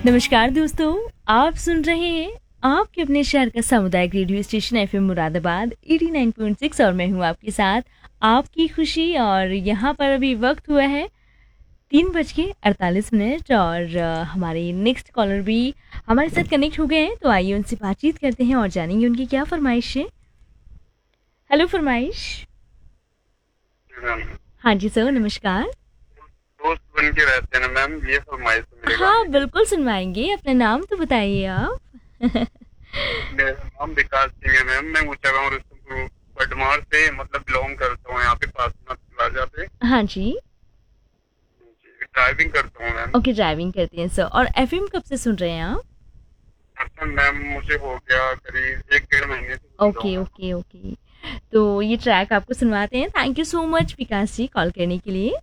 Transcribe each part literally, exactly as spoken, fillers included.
नमस्कार दोस्तों, आप सुन रहे हैं आपके अपने शहर का सामुदायिक radio station FM Moradabad eighty nine point six और मैं हूं आपके साथ आपकी खुशी। और यहाँ पर अभी वक्त हुआ है तीन बज के अड़तालीस मिनट और अ, हमारे नेक्स्ट कॉलर भी हमारे साथ कनेक्ट हो गए हैं, तो आइए उनसे बातचीत करते हैं और जानेंगे उनकी क्या फरमाइश है। हेलो फरमाइश। मैम, हाँ जी सर, नमस्कार। दोस्त बन के रहते हैं ना मैम, ये फरमाइश है मेरे हाँ गाने बिल्कुल सुनवाएंगे, अपना नाम तो बताइए आप। की। मेरा नाम विकास सिंह है मैम, मैं ऊंचा गाँव रुस्तमपुर पडमार से मतलब बिलोंग करता हूँ, यहाँ पे पासनाथ प्लाजा पे। हाँ जी। ड्राइविंग करता हूँ मैम। ओके, ड्राइविंग करती हैं सर। और एफएम कब से सुन रहे हैं आप? अच्छा मैम, मुझे हो गया करीब एक डेढ़ महीने से सुन रहा हूँ ओके मैम। Okay okay. तो ये ट्रैक आपको सुनवाते हैं। Thank you so much Vikas ji call करने के लिए।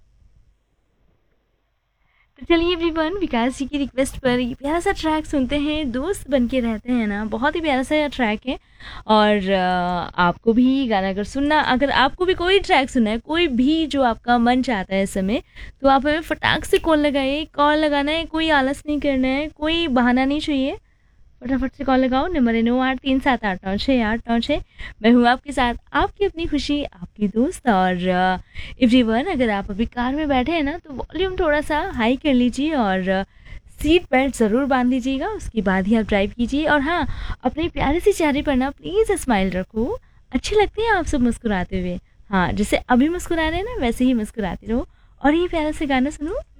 तो चलिए एवरीवन, विकास जी की रिक्वेस्ट पर ये प्यारा सा ट्रैक सुनते हैं। दोस्त बन के रहते हैं ना, बहुत ही प्यारा सा ट्रैक है। और अ, आपको भी गाना अगर सुनना, अगर आपको भी कोई ट्रैक सुनना है, कोई भी जो आपका मन चाहता है इस समय, तो आप हमें फटाक से कॉल लगाइए। कॉल लगाना है, कोई आलस नहीं करना है, कोई बहाना नहीं चाहिए। फटाफट से कॉल लगाओ, नंबर है नौ आठ तीन सात आठ नौ छः आठ नौ छः। मैं हूँ आपके साथ, आपकी अपनी खुशी, आपकी दोस्त। और एवरीवन, अगर आप अभी कार में बैठे हैं ना, तो वॉल्यूम थोड़ा सा हाई कर लीजिए और सीट बेल्ट ज़रूर बांध लीजिएगा। उसके बाद ही आप ड्राइव कीजिए। और हाँ, अपने प्यारे से चेहरे पर ना प्लीज़ स्माइल रखो। अच्छे लगते हैं आप सब मुस्कुराते हुए। हाँ, जैसे अभी मुस्कुरा रहे हैं ना, वैसे ही मुस्कुराते रहो। और ये प्यारा सा गाना सुनो।